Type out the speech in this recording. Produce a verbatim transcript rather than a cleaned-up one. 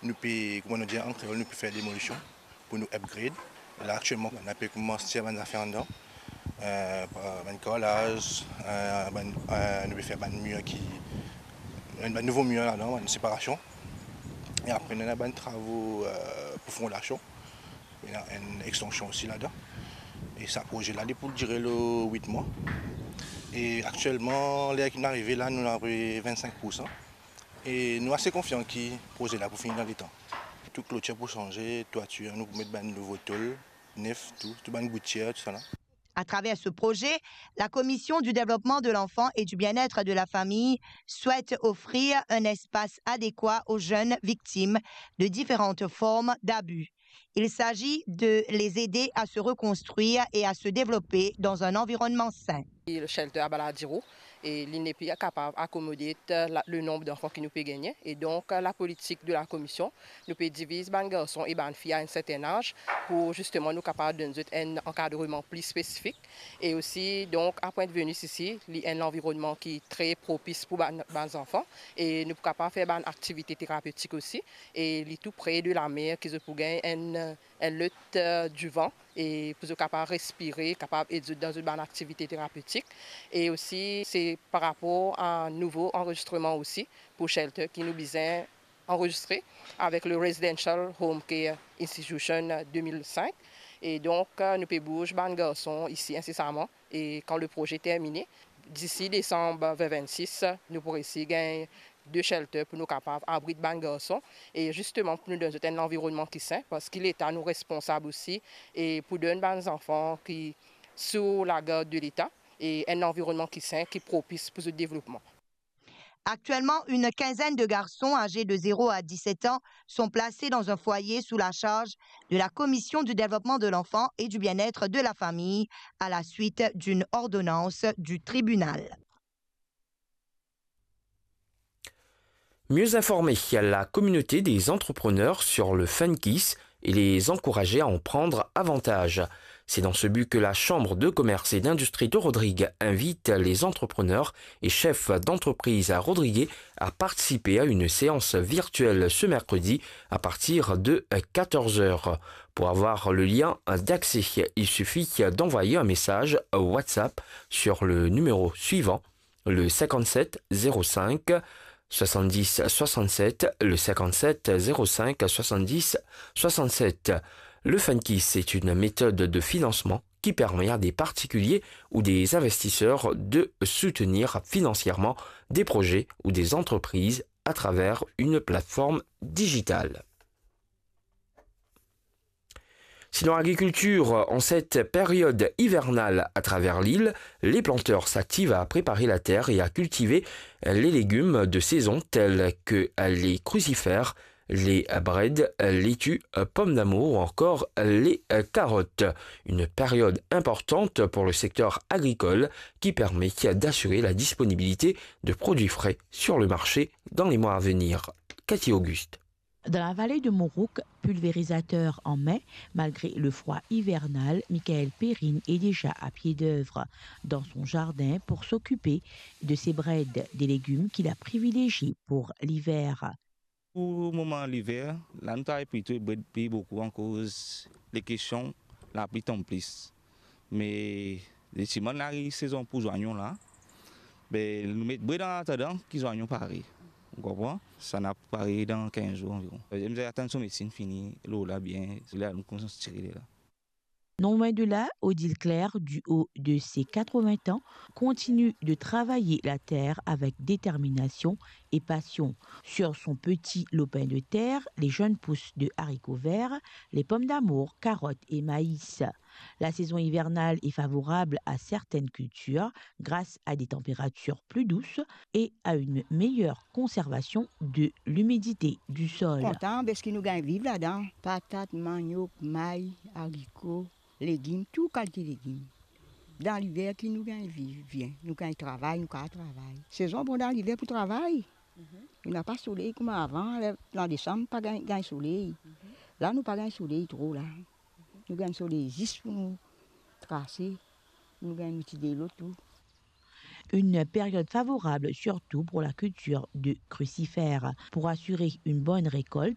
nous pouvons, comment on dit en créole, nous pouvons faire démolition pour nous upgrade. Là actuellement, on a pu commencer à faire en dedans. Euh, un collage, euh, ben, euh, nous pouvons faire un mur qui, un nouveau mur là-dedans, une séparation. Et après, on a des travaux euh, pour fondation. Il y a une extension aussi là-dedans. Et ça projet là pour durer le huit mois. Et actuellement, les qui sont arrivés là, nous avons vingt-cinq pour cent. Et nous sommes assez confiants que le projet là pour finir dans les temps. Tout clôture pour changer, toiture, nous pour mettre un nouveau tôle, neuf, tout, tout une gouttière, tout ça là. À travers ce projet, la Commission du développement de l'enfant et du bien-être de la famille souhaite offrir un espace adéquat aux jeunes victimes de différentes formes d'abus. Il s'agit de les aider à se reconstruire et à se développer dans un environnement sain. Le shelter à Baladiro et l'I N E P est capable d'accommoder le nombre d'enfants qui nous peut gagner. Et donc la politique de la commission nous peut diviser les garçons et les filles à un certain âge pour justement nous capables de donner un encadrement plus spécifique. Et aussi donc à point de vue ici, il y a un environnement qui est très propice pour les enfants et nous sommes capables de faire une activité thérapeutique aussi. Et il est tout près de la mer qui peut gagner un, un lutte du vent et pour être capable de respirer, capable d'être dans une bonne activité thérapeutique. Et aussi, c'est par rapport à un nouveau enregistrement aussi pour Shelter qui nous besoin enregistrer avec le Residential Home Care Institution deux mille cinq. Et donc, nous pouvons bouger les garçons ici incessamment. Et quand le projet est terminé, d'ici décembre deux mille vingt-six, nous pourrons ici gagner deux shelters pour nous capables d'abriter les garçons et justement pour nous donner un environnement qui est sain parce qu'il est à nous responsables aussi et pour donner aux enfants qui sous la garde de l'État et un environnement qui est sain, qui est propice pour ce développement. Actuellement, une quinzaine de garçons âgés de zéro à dix-sept ans sont placés dans un foyer sous la charge de la Commission du développement de l'enfant et du bien-être de la famille à la suite d'une ordonnance du tribunal. Mieux informer la communauté des entrepreneurs sur le FunKiss et les encourager à en prendre avantage. C'est dans ce but que la Chambre de commerce et d'industrie de Rodrigue invite les entrepreneurs et chefs d'entreprise à Rodrigue à participer à une séance virtuelle ce mercredi à partir de quatorze heures. Pour avoir le lien d'accès, il suffit d'envoyer un message WhatsApp sur le numéro suivant, le cinquante-sept zéro cinq soixante-dix soixante-sept, le cinquante-sept zéro cinq soixante-dix soixante-sept. Le FunKiss est une méthode de financement qui permet à des particuliers ou des investisseurs de soutenir financièrement des projets ou des entreprises à travers une plateforme digitale. Sinon, agriculture, en cette période hivernale à travers l'île, les planteurs s'activent à préparer la terre et à cultiver les légumes de saison tels que les crucifères, les braides, laitues, pommes d'amour ou encore les carottes. Une période importante pour le secteur agricole qui permet d'assurer la disponibilité de produits frais sur le marché dans les mois à venir. Cathy Auguste. Dans la vallée de Morouk, pulvérisateur en mai, malgré le froid hivernal, Michael Perrine est déjà à pied d'œuvre dans son jardin pour s'occuper de ses braides, des légumes qu'il a privilégiés pour l'hiver. Pour le moment l'hiver, là nous travaillons plutôt beaucoup en cause des questions la pluie tombe plus. Mais les semaines la saison pour joignons là, ben nous mettons dans l'attendant qu'ils joignons pareil. Vous comprenez? Ça n'a pas pareil dans quinze jours environ. J'aime attendre son médecine finie, l'eau là bien, là nous commençons à tirer là. Non loin de là, Odile Claire, du haut de ses quatre-vingts ans, continue de travailler la terre avec détermination et passion. Sur son petit lopin de terre, les jeunes pousses de haricots verts, les pommes d'amour, carottes et maïs. La saison hivernale est favorable à certaines cultures grâce à des températures plus douces et à une meilleure conservation de l'humidité du sol. Content parce que nous gagnons vivre là-dedans. Patates, manioc, maïs, haricots, légumes, tout qualité de légumes. Dans l'hiver, qui nous gagne vivre, vient. Nous gagne travail, nous gagne travail. Saison bon dans l'hiver pour travail. Mm-hmm. Il n'a pas soleil comme avant. En décembre, pas gagne soleil. Mm-hmm. Là, nous pas gagne soleil trop là. Mm-hmm. Nous gagne soleil juste pour nous tracer. Nous gagne utiliser l'eau tout. Une période favorable surtout pour la culture de crucifères. Pour assurer une bonne récolte,